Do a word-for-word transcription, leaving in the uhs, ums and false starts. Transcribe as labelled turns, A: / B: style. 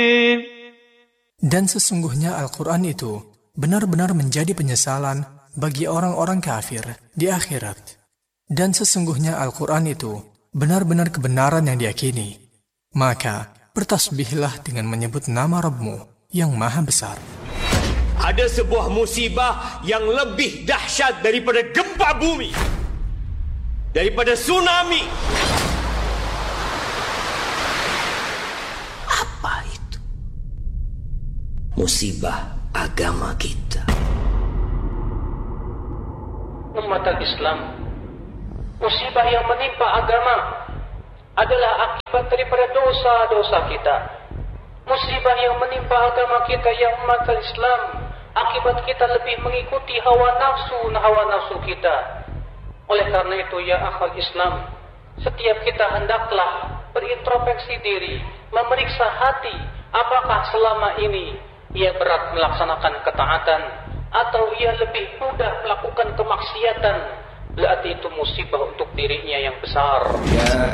A: Dan sesungguhnya Al-Quran itu benar-benar menjadi penyesalan bagi orang-orang kafir di akhirat. Dan sesungguhnya Al-Quran itu benar-benar kebenaran yang diyakini. Maka bertasbihlah dengan menyebut nama Rabbmu yang maha besar.
B: Ada sebuah musibah yang lebih dahsyat daripada gempa bumi, daripada tsunami. Apa itu? Musibah agama kita.
C: Umat Islam, musibah yang menimpa agama adalah akibat daripada dosa-dosa kita. Musibah yang menimpa agama kita yang umat Islam, akibat kita lebih mengikuti hawa nafsu hawa nafsu kita. Oleh karena itu, ya akhwal Islam, setiap kita hendaklah berintrospeksi diri, memeriksa hati, apakah selama ini ia berat melaksanakan ketaatan atau ia lebih mudah melakukan kemaksiatan. Berarti itu musibah untuk dirinya yang besar.